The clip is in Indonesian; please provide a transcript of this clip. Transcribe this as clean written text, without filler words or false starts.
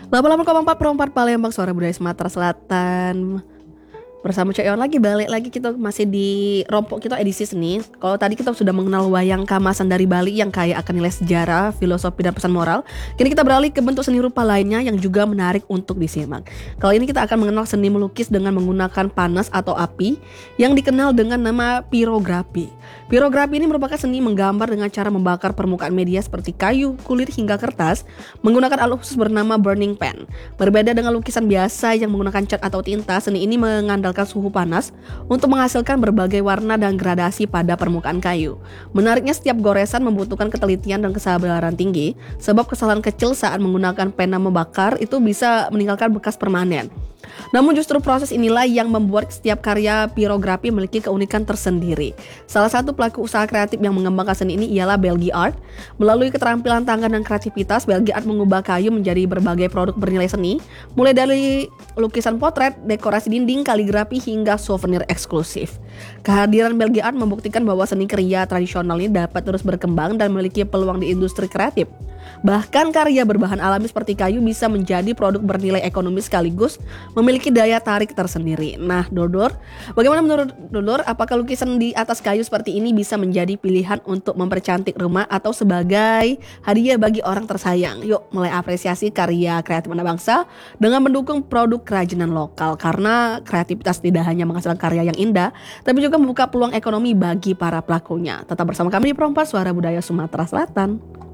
88,4 Palembang, suara budaya Sumatera Selatan. Bersama Cak Iwan lagi, balik lagi kita masih di Rompok kita edisi seni. Kalau tadi kita sudah mengenal wayang kamasan dari Bali yang kaya akan nilai sejarah, filosofi dan pesan moral. Kini kita beralih ke bentuk seni rupa lainnya yang juga menarik untuk disimak. Kali ini kita akan mengenal seni melukis dengan menggunakan panas atau api yang dikenal dengan nama pirografi. Pirografi ini merupakan seni menggambar dengan cara membakar permukaan media seperti kayu, kulit hingga kertas menggunakan alat khusus bernama burning pen. Berbeda dengan lukisan biasa yang menggunakan cat atau tinta, seni ini mengandalkan suhu panas untuk menghasilkan berbagai warna dan gradasi pada permukaan kayu. Menariknya, setiap goresan membutuhkan ketelitian dan kesabaran tinggi, sebab kesalahan kecil saat menggunakan pena membakar itu bisa meninggalkan bekas permanen. Namun justru proses inilah yang membuat setiap karya pirografi memiliki keunikan tersendiri. Salah satu pelaku usaha kreatif yang mengembangkan seni ini ialah Belgi Art. Melalui keterampilan tangan dan kreativitas, Belgi Art mengubah kayu menjadi berbagai produk bernilai seni, mulai dari lukisan potret, dekorasi dinding, kaligrafi hingga souvenir eksklusif. Kehadiran Belgi Art membuktikan bahwa seni kriya tradisional ini dapat terus berkembang dan memiliki peluang di industri kreatif. Bahkan karya berbahan alami seperti kayu bisa menjadi produk bernilai ekonomi sekaligus memiliki daya tarik tersendiri. Nah, Dodor, bagaimana menurut Dodor? Apakah lukisan di atas kayu seperti ini bisa menjadi pilihan untuk mempercantik rumah atau sebagai hadiah bagi orang tersayang? Yuk, mulai apresiasi karya kreatif anak bangsa dengan mendukung produk kerajinan lokal, karena kreativitas tidak hanya menghasilkan karya yang indah, tapi juga membuka peluang ekonomi bagi para pelakunya. Tetap bersama kami di Perompak Suara Budaya Sumatera Selatan.